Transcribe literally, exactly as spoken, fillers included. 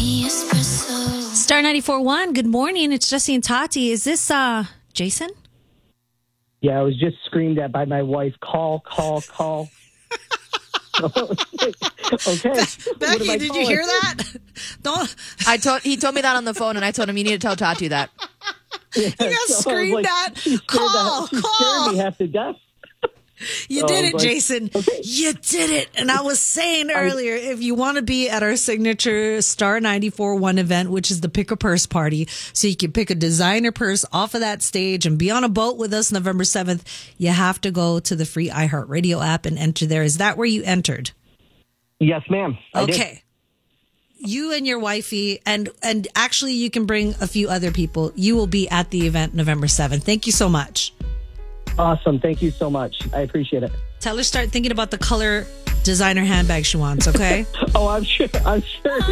Star ninety-four point one, good morning. It's Jesse and Tati. Is this uh Jason? Yeah, I was just screamed at by my wife. Call, call, call. Okay. Becky, did you hear that? Don't. I told he told me that on the phone, and I told him you need to tell Tati that. Yeah, You got so screamed like, at. she scared Call, the, she call. scared me half to death. You So did I it, was like, Jason. okay. You did it. And I was saying earlier, if you want to be at our signature Star ninety-four point one event, which is the Pick a Purse party, so you can pick a designer purse off of that stage and be on a boat with us November seventh, you have to go to the free iHeartRadio app and enter there. Is that where you entered? Yes, ma'am. I did. Okay. You and your wifey, and and actually you can bring a few other people. You will be at the event November seventh. Thank you so much. Awesome. Thank you so much. I appreciate it. Tell her start thinking about the color designer handbag she wants, okay? Oh, I'm sure. I'm sure.